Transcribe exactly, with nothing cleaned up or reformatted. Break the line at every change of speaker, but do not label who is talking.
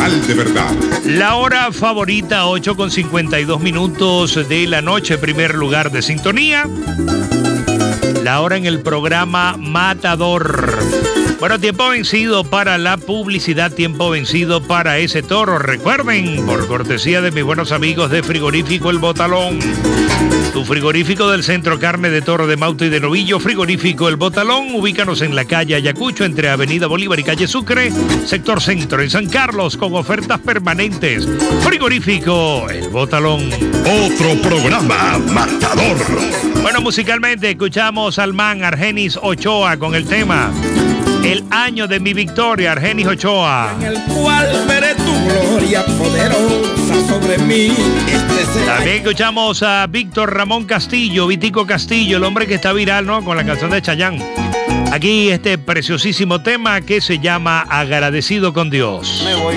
Nacional de verdad.
La hora favorita, ocho con cincuenta y dos minutos de la noche, primer lugar de sintonía. La hora en el programa Matador. Bueno, tiempo vencido para la publicidad, tiempo vencido para ese toro. Recuerden, por cortesía de mis buenos amigos de Frigorífico El Botalón, tu frigorífico del Centro Carne de Toro de Mauto y de Novillo, Frigorífico El Botalón. Ubícanos en la calle Ayacucho, entre Avenida Bolívar y calle Sucre, sector centro, en San Carlos, con ofertas permanentes. Frigorífico El Botalón.
Otro programa Matador.
Bueno, musicalmente escuchamos al man Argenis Ochoa con el tema El año de mi victoria, Argenis Ochoa.
En el cual veré tu gloria poderosa sobre mí. Este
También escuchamos a Víctor Ramón Castillo, Vitico Castillo, el hombre que está viral, ¿no? Con la canción de Chayanne. Aquí este preciosísimo tema que se llama Agradecido con Dios.
Me voy.